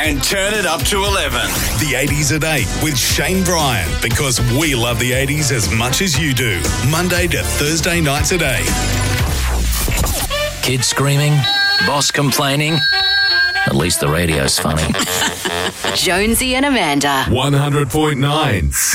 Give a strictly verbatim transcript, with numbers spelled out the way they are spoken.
and turn it up to eleven. The eighties at eight with Shane Bryan, because we love the eighties as much as you do. Monday to Thursday nights at eight. Kids screaming, boss complaining. At least the radio's funny. Jonesy and Amanda. one hundred point nine